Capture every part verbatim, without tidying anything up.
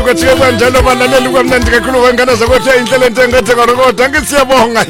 Ukuthi kanjalo balaleli kwamnandi kakhulu wengane zakho inhlelo entengethe kodwa ngithi siyabonga.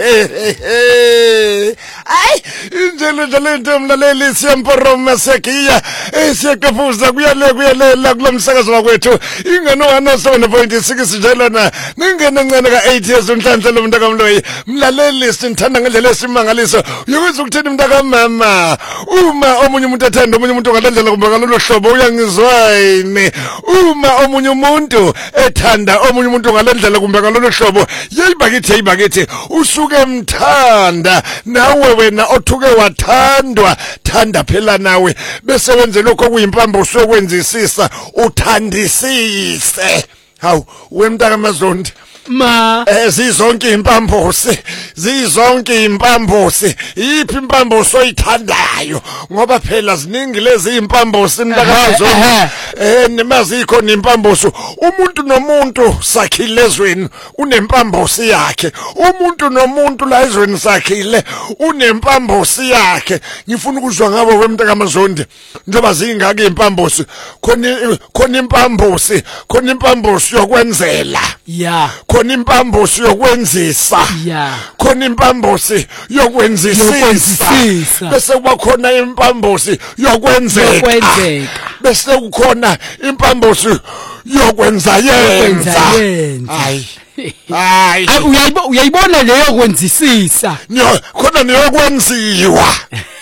Ay, injelo njalo into umlaleli siyamporoma sekiya esiyakafuza kuyale kuyalela kulomsakazo wakwethu ingane one seven point six njalo na ningene ncane ka eight years unhlanhla lo mntaka mloyi mlaleli sinthanda ngendlela esimangaliso yokuthi ukuthini mntaka mama uma omunye umuntu ethanda omunye umuntu ngalandlela kumbe ngalolu hlobo uyangizwayini uma omunye umuntu ethanda omunye umuntu ngalendlela kumbe ngalolu hlobo yeyibakithi yeyibakithi usuke emthanda nawe wena othuke wathandwa thanda phela nawe bese wenze lokho kuyimpambo usokwenzisisa uthandisise hawu wemntaka mazondi ma ezizonke impambosi zizonke impambosi iphi impambosi oyithandayo ngoba phela ziningi lezi impambosi mntakazo eh nemazikho nempambosi umuntu nomuntu sakhilezweni unempambosi yakhe umuntu nomuntu la ezweni sakhile unempambosi yakhe ngifuna ukuzwa ngabo wemntaka mazondi njoba zingaki impambosi khona khona impambosi khona impambosi yokwenzela ya khona impambosi yokwenzisa ya khona impambosi yokwenzisisa bese kuba khona impambosi yokwenzeka bese kukhona impambosi yokwenza yenza hayi hayi uyayibona leyo kwenzisisa nyo khona neyokwenziwa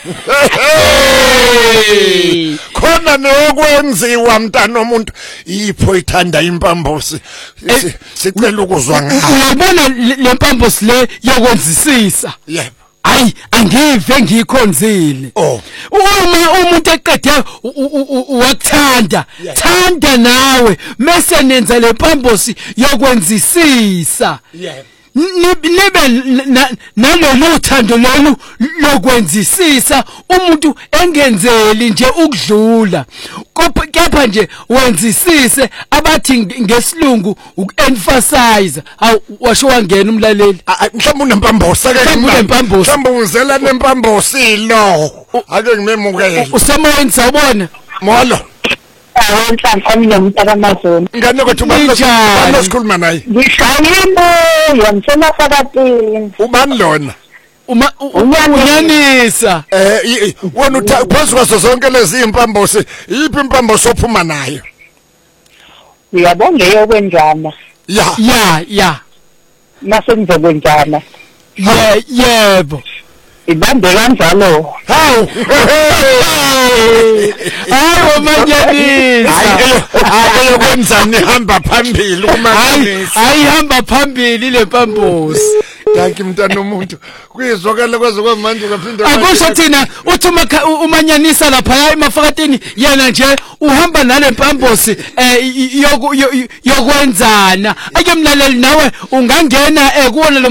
khona neyokwenziwa mntana omuntu ipho ithanda impambosi sicela ukuzwa ngayo uyabona lempambosi le yokwenzisisa yebo ayi angive ngikhonzile uma umuntu eqede wakuthanda thanda nawe mase nenza lempambosi yokwenzisisa yebo nibe nalolu thando lolu lokwenzisisa umuntu engenzeli nje ukudlula kepha nje wenzisise abathi ngesilungu ukuemphasize awu washo wangena umlaleli mhlawumbe unempambosi ake unempambosi mhlawumbe uzela nempambosi lo ake ngimemukele usemoyeni sawubona molo Awonhlanhla mina umntaka Mazoni. Ngane kwethu bani lesikhuluma naye? Ngishayimbo yamsela phakathini. Ubani lona? Uma unyanisa. Eh wona uphazu kwazo zonke lezi impambosi, iphi impambosi ophuma nayo? Uyabona leyo kwenjana. Ya ya ya. Mase ngizokwenjana. Ye yebo. Ibambe kanjalo. Hawu. Hayi umanyanisa. Hayi kwenzani hamba phambili umanyanisa. Hayi hamba phambili lempambosi. Danki mntana omuntu. Kuyizwakala kwaze kwamanje ngaphinda. Akusho thina uthi umanyanisa lapha emafakatini yena nje uhamba nalempambosi eh yokwenzana. Ake mlaleli nawe ungangena kuwona